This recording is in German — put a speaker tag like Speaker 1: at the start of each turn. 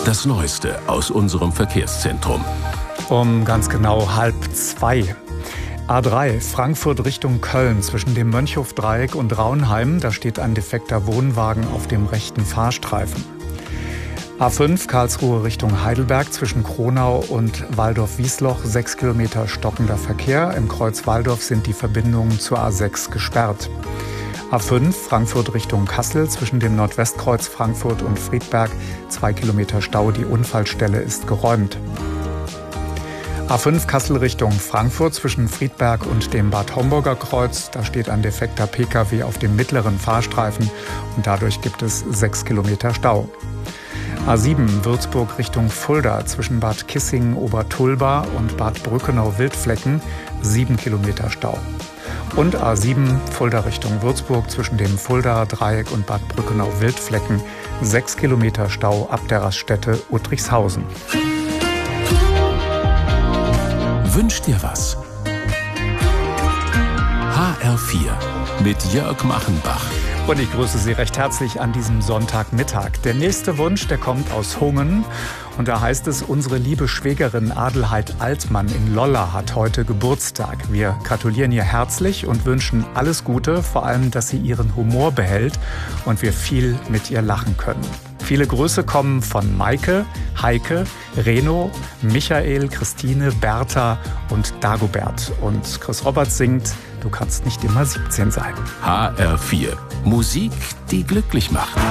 Speaker 1: Das Neueste aus unserem Verkehrszentrum.
Speaker 2: Um ganz genau 1:30. A3 Frankfurt Richtung Köln zwischen dem Mönchhofdreieck und Raunheim. Da steht ein defekter Wohnwagen auf dem rechten Fahrstreifen. A5 Karlsruhe Richtung Heidelberg zwischen Kronau und Walldorf-Wiesloch 6 Kilometer stockender Verkehr. Im Kreuz Walldorf sind die Verbindungen zur A6 gesperrt. A5 Frankfurt Richtung Kassel zwischen dem Nordwestkreuz Frankfurt und Friedberg 2 Kilometer Stau. Die Unfallstelle ist geräumt. A5 Kassel Richtung Frankfurt zwischen Friedberg und dem Bad Homburger Kreuz. Da steht ein defekter Pkw auf dem mittleren Fahrstreifen und dadurch gibt es 6 Kilometer Stau. A7 Würzburg Richtung Fulda zwischen Bad Kissingen Obertulba und Bad Brückenau-Wildflecken 7 Kilometer Stau. Und A7 Fulda Richtung Würzburg zwischen dem Fuldaer Dreieck und Bad Brückenau-Wildflecken 6 Kilometer Stau ab der Raststätte Uttrichshausen.
Speaker 1: Wünsch dir was? HR4 mit Jörg Machenbach.
Speaker 2: Und ich grüße Sie recht herzlich an diesem Sonntagmittag. Der nächste Wunsch, der kommt aus Hungen. Und da heißt es, unsere liebe Schwägerin Adelheid Altmann in Lolla hat heute Geburtstag. Wir gratulieren ihr herzlich und wünschen alles Gute, vor allem, dass sie ihren Humor behält und wir viel mit ihr lachen können. Viele Grüße kommen von Maike, Heike, Reno, Michael, Christine, Bertha und Dagobert. Und Chris Roberts singt, du kannst nicht immer 17 sein.
Speaker 1: HR4. Musik, die glücklich macht.